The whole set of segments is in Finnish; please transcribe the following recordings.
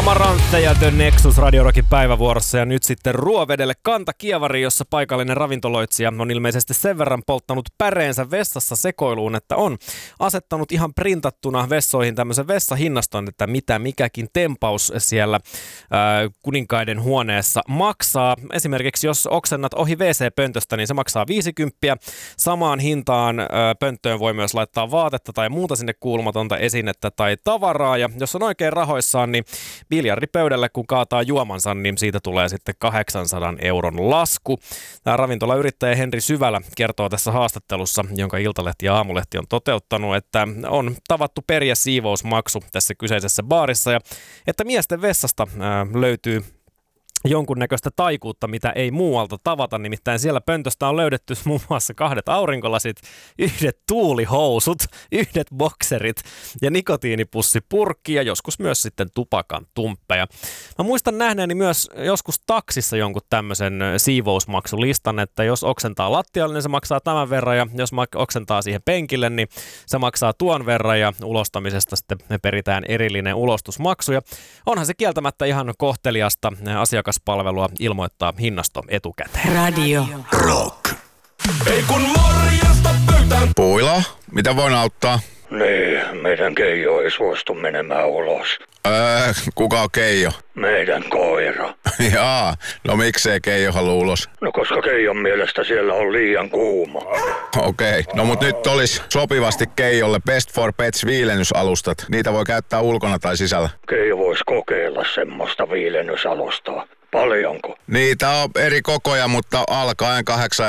Amaranthe ja The Nexus Radio Rockin päivävuorossa ja nyt sitten Ruovedelle Kantakievari, jossa paikallinen ravintoloitsija on ilmeisesti sen verran polttanut päreensä vessassa sekoiluun, että on asettanut ihan printattuna vessoihin tämmöisen vessahinnaston, että mitä mikäkin tempaus siellä kuninkaiden huoneessa maksaa. Esimerkiksi jos oksennat ohi WC-pöntöstä, niin se maksaa 50. Samaan hintaan pönttöön voi myös laittaa vaatetta tai muuta sinne kuulumatonta esinettä tai tavaraa, ja jos on oikein rahoissaan, niin biljardipöydälle kun kaataa juomansa, niin siitä tulee sitten 800 euron lasku. Tämä ravintolayrittäjä Henri Syvälä kertoo tässä haastattelussa, jonka Iltalehti ja Aamulehti on toteuttanut, että on tavattu periä siivousmaksu tässä kyseisessä baarissa ja että miesten vessasta löytyy jonkunnäköistä taikuutta, mitä ei muualta tavata. Nimittäin siellä pöntöstä on löydetty muun muassa 2 aurinkolasit, 1 tuulihousut, 1 bokserit ja nikotiinipussipurkki ja joskus myös sitten tupakan tumppeja. Mä muistan nähneeni myös joskus taksissa jonkun tämmöisen siivousmaksulistan, että jos oksentaa lattialle, niin se maksaa tämän verran ja jos oksentaa siihen penkille, niin se maksaa tuon verran ja ulostamisesta sitten me peritään erillinen ulostusmaksu. Ja onhan se kieltämättä ihan kohteliasta asiakaspalvelua ilmoittaa hinnasto etukäteen. Radio Rock. Ei kun morjesta pöytään. Puila, mitä voin auttaa? Niin, meidän Keijo ei suostu menemään ulos. Kuka on Keijo? Meidän koira. Jaa, no miksei Keijo halua ulos? No koska Keijon mielestä siellä on liian kuuma. Okei, no mut nyt olisi sopivasti Keijolle Best for Pets viilennysalustat. Niitä voi käyttää ulkona tai sisällä. Keijo voisi kokeilla semmoista viilennysalustaa. Paljonko? Niitä on eri kokoja, mutta alkaen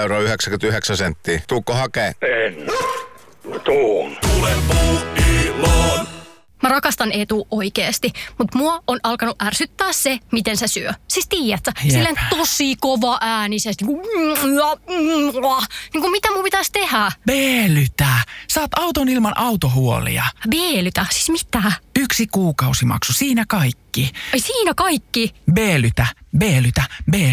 8,99 €. Tuukko hakee? En. Tuun. Tule Puuiloon. Mä rakastan Eetu oikeesti, mutta mua on alkanut ärsyttää se, miten se syö. Siis tiedätkö, silleen tosi kova äänisesti. Niin kuin mitä mun pitäisi tehdä? Beelytä. Saat auton ilman autohuolia. Beelytä? Siis mitä? 1 kuukausimaksu, siinä kaikki. Ai siinä kaikki? Beelytä, beelytä, beelytä.